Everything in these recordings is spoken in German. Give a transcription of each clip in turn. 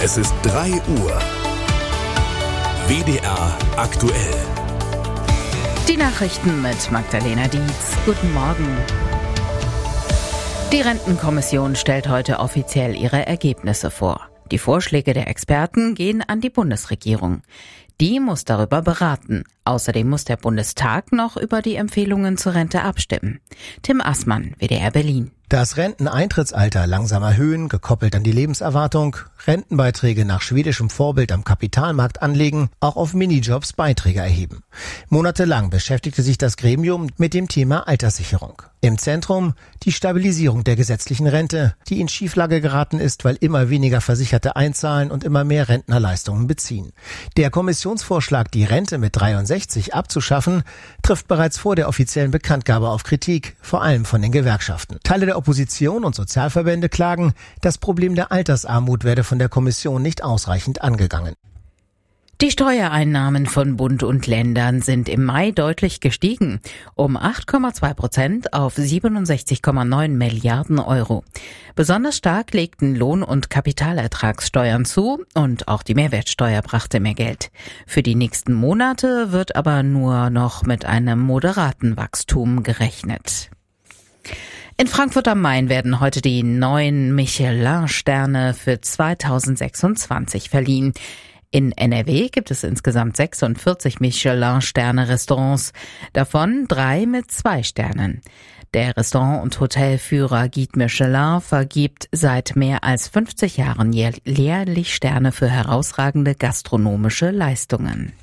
Es ist 3 Uhr. WDR aktuell. Die Nachrichten mit Magdalena Dietz. Guten Morgen. Die Rentenkommission stellt heute offiziell ihre Ergebnisse vor. Die Vorschläge der Experten gehen an die Bundesregierung. Die muss darüber beraten. Außerdem muss der Bundestag noch über die Empfehlungen zur Rente abstimmen. Tim Assmann, WDR Berlin. Das Renteneintrittsalter langsam erhöhen, gekoppelt an die Lebenserwartung, Rentenbeiträge nach schwedischem Vorbild am Kapitalmarkt anlegen, auch auf Minijobs Beiträge erheben. Monatelang beschäftigte sich das Gremium mit dem Thema Alterssicherung. Im Zentrum die Stabilisierung der gesetzlichen Rente, die in Schieflage geraten ist, weil immer weniger Versicherte einzahlen und immer mehr Rentnerleistungen beziehen. Der Kommissionsvorschlag, die Rente mit 63 abzuschaffen, trifft bereits vor der offiziellen Bekanntgabe auf Kritik, vor allem von den Gewerkschaften. Teile der Opposition und Sozialverbände klagen, das Problem der Altersarmut werde von der Kommission nicht ausreichend angegangen. Die Steuereinnahmen von Bund und Ländern sind im Mai deutlich gestiegen, um 8,2% auf 67,9 Milliarden Euro. Besonders stark legten Lohn- und Kapitalertragssteuern zu und auch die Mehrwertsteuer brachte mehr Geld. Für die nächsten Monate wird aber nur noch mit einem moderaten Wachstum gerechnet. In Frankfurt am Main werden heute die 9 Michelin-Sterne für 2026 verliehen. In NRW gibt es insgesamt 46 Michelin-Sterne-Restaurants, davon 3 mit 2 Sternen. Der Restaurant- und Hotelführer Guide Michelin vergibt seit mehr als 50 Jahren jährlich Sterne für herausragende gastronomische Leistungen.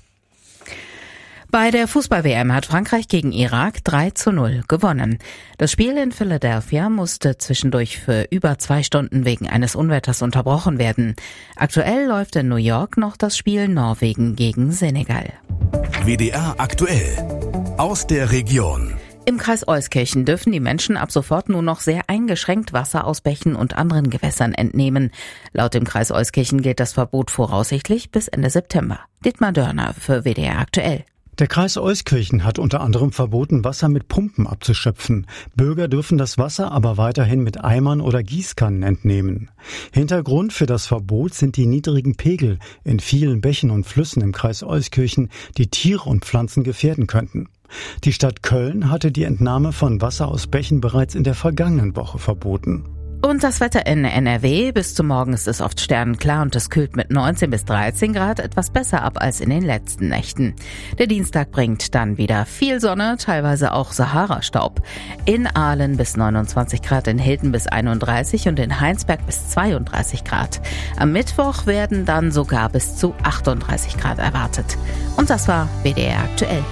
Bei der Fußball-WM hat Frankreich gegen Irak 3:0 gewonnen. Das Spiel in Philadelphia musste zwischendurch für über 2 Stunden wegen eines Unwetters unterbrochen werden. Aktuell läuft in New York noch das Spiel Norwegen gegen Senegal. WDR aktuell. Aus der Region. Im Kreis Euskirchen dürfen die Menschen ab sofort nur noch sehr eingeschränkt Wasser aus Bächen und anderen Gewässern entnehmen. Laut dem Kreis Euskirchen gilt das Verbot voraussichtlich bis Ende September. Dietmar Dörner für WDR aktuell. Der Kreis Euskirchen hat unter anderem verboten, Wasser mit Pumpen abzuschöpfen. Bürger dürfen das Wasser aber weiterhin mit Eimern oder Gießkannen entnehmen. Hintergrund für das Verbot sind die niedrigen Pegel in vielen Bächen und Flüssen im Kreis Euskirchen, die Tiere und Pflanzen gefährden könnten. Die Stadt Köln hatte die Entnahme von Wasser aus Bächen bereits in der vergangenen Woche verboten. Und das Wetter in NRW. Bis zum Morgen ist es oft sternenklar und es kühlt mit 19 bis 13 Grad etwas besser ab als in den letzten Nächten. Der Dienstag bringt dann wieder viel Sonne, teilweise auch Sahara-Staub. In Aalen bis 29 Grad, in Hilden bis 31 und in Heinsberg bis 32 Grad. Am Mittwoch werden dann sogar bis zu 38 Grad erwartet. Und das war WDR aktuell.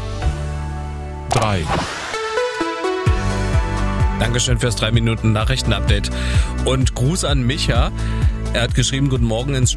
3. Dankeschön fürs 3 Minuten Nachrichtenupdate. Und Gruß an Micha. Er hat geschrieben, guten Morgen ins